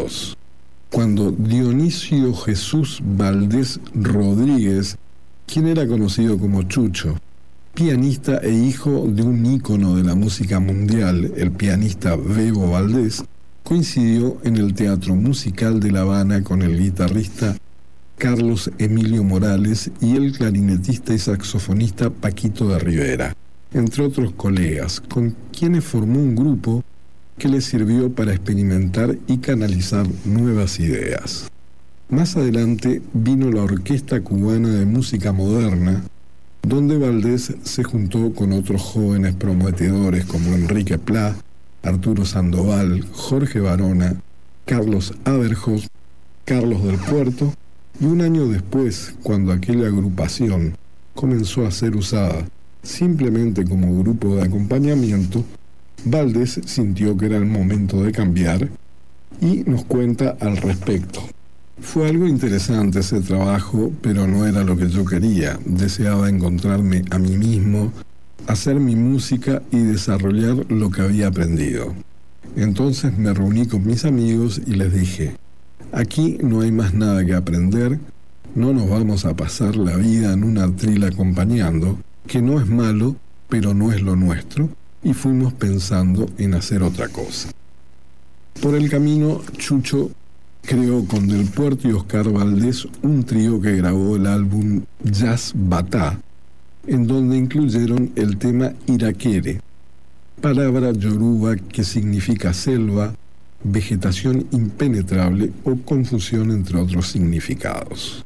años, cuando Dionisio Jesús Valdés Rodríguez, quien era conocido como Chucho, pianista e hijo de un ícono de la música mundial, el pianista Bebo Valdés, coincidió en el Teatro Musical de La Habana con el guitarrista Carlos Emilio Morales y el clarinetista y saxofonista Paquito de Rivera, entre otros colegas, con quienes formó un grupo que le sirvió para experimentar y canalizar nuevas ideas. Más adelante vino la Orquesta Cubana de Música Moderna, donde Valdés se juntó con otros jóvenes prometedores como Enrique Plá, Arturo Sandoval, Jorge Barona, Carlos Aberjos, Carlos del Puerto, y un año después, cuando aquella agrupación comenzó a ser usada simplemente como grupo de acompañamiento, Valdés sintió que era el momento de cambiar y nos cuenta al respecto. Fue algo interesante ese trabajo, pero no era lo que yo quería. Deseaba encontrarme a mí mismo, hacer mi música y desarrollar lo que había aprendido. Entonces me reuní con mis amigos y les dije: aquí no hay más nada que aprender, no nos vamos a pasar la vida en un atril acompañando, que no es malo, pero no es lo nuestro, y fuimos pensando en hacer otra cosa. Por el camino, Chucho creó con Del Puerto y Oscar Valdés un trío que grabó el álbum Jazz Batá, en donde incluyeron el tema Iraquere, palabra yoruba que significa selva, vegetación impenetrable o confusión entre otros significados.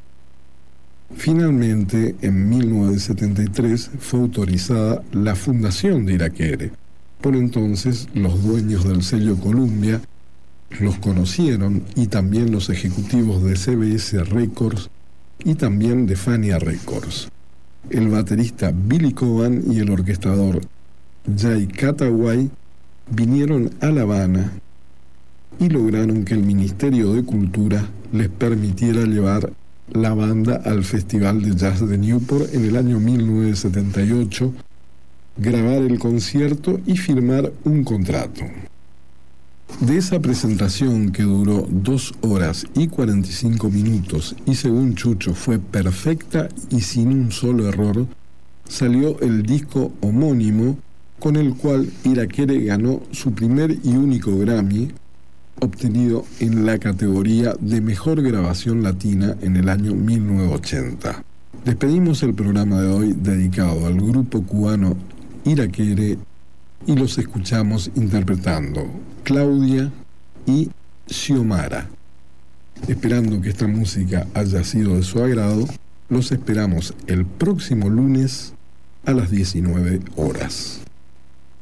Finalmente, en 1973 fue autorizada la fundación de Iraquere. Por entonces, los dueños del sello Columbia los conocieron, y también los ejecutivos de CBS Records y también de Fania Records. El baterista Billy Coban y el orquestador Jay Cataway vinieron a La Habana y lograron que el Ministerio de Cultura les permitiera llevar la banda al Festival de Jazz de Newport en el año 1978, grabar el concierto y firmar un contrato. De esa presentación, que duró 2 horas y 45 minutos y según Chucho fue perfecta y sin un solo error, salió el disco homónimo, con el cual Iraquere ganó su primer y único Grammy, obtenido en la categoría de Mejor Grabación Latina en el año 1980. Despedimos el programa de hoy dedicado al grupo cubano Iraquere y los escuchamos interpretando Claudia y Xiomara. Esperando que esta música haya sido de su agrado, los esperamos el próximo lunes a las 19 horas.